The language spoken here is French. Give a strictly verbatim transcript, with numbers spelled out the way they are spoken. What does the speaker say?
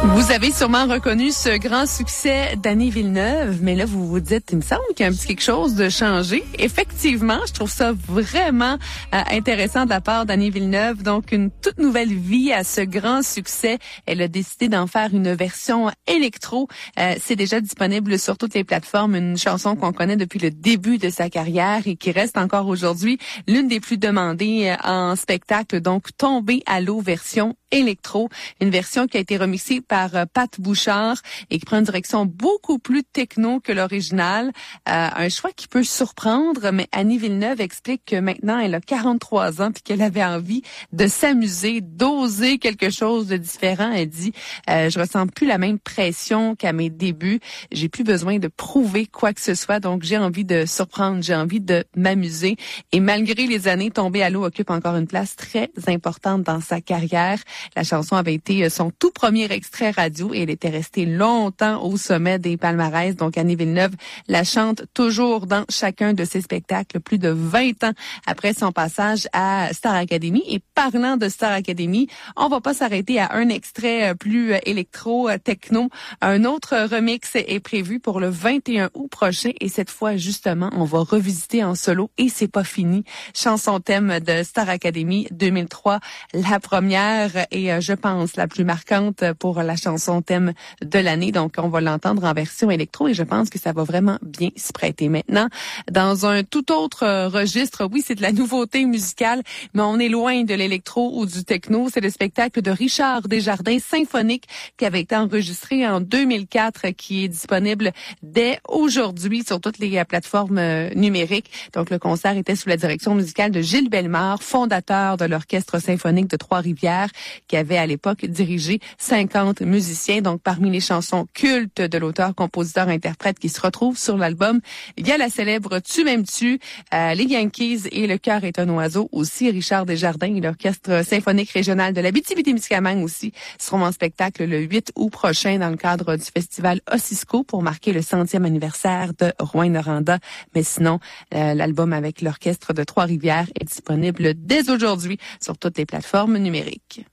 Vous avez sûrement reconnu ce grand succès d'Annie Villeneuve, mais là, vous vous dites, il me semble qu'il y a un petit quelque chose de changé. Effectivement, je trouve ça vraiment euh, intéressant de la part d'Annie Villeneuve. Donc, une toute nouvelle vie à ce grand succès. Elle a décidé d'en faire une version électro. Euh, c'est déjà disponible sur toutes les plateformes. Une chanson qu'on connaît depuis le début de sa carrière et qui reste encore aujourd'hui l'une des plus demandées en spectacle. Donc, Tombé à l'eau version électro. Une version qui a été remixée par euh, Pat Bouchard et qui prend une direction beaucoup plus techno que l'original. Euh, un choix qui peut surprendre, mais Annie Villeneuve explique que maintenant elle a quarante-trois ans puis qu'elle avait envie de s'amuser, d'oser quelque chose de différent. Elle dit euh, je ressens plus la même pression qu'à mes débuts. J'ai plus besoin de prouver quoi que ce soit, donc j'ai envie de surprendre, j'ai envie de m'amuser. Et malgré les années, Tombé à l'eau occupe encore une place très importante dans sa carrière. La chanson avait été son tout premier extrait radio et elle était restée longtemps au sommet des palmarès. Donc, Annie Villeneuve la chante toujours dans chacun de ses spectacles, plus de vingt ans après son passage à Star Academy. Et parlant de Star Academy, on va pas s'arrêter à un extrait plus électro-techno. Un autre remix est prévu pour le vingt et un août prochain et cette fois, justement, on va revisiter en solo et c'est pas fini. Chanson thème de Star Academy deux mille trois, la première et euh, je pense la plus marquante pour la chanson thème de l'année. Donc, on va l'entendre en version électro et je pense que ça va vraiment bien se prêter. Maintenant, dans un tout autre euh, registre, oui, c'est de la nouveauté musicale, mais on est loin de l'électro ou du techno. C'est le spectacle de Richard Desjardins symphonique qui avait été enregistré en deux mille quatre, qui est disponible dès aujourd'hui sur toutes les euh, plateformes euh, numériques. Donc, le concert était sous la direction musicale de Gilles Bellemare, fondateur de l'Orchestre symphonique de Trois-Rivières, qui avait à l'époque dirigé cinquante musiciens. Donc, parmi les chansons cultes de l'auteur, compositeur, interprète qui se retrouvent sur l'album, il y a la célèbre Tu m'aimes-tu, euh, les Yankees et Le cœur est un oiseau. Aussi, Richard Desjardins et l'Orchestre symphonique régional de l'Abitibi-Témiscamingue aussi seront en spectacle le huit août prochain dans le cadre du festival Ossisco pour marquer le centième anniversaire de Rouyn-Noranda. Mais sinon, euh, l'album avec l'Orchestre de Trois-Rivières est disponible dès aujourd'hui sur toutes les plateformes numériques.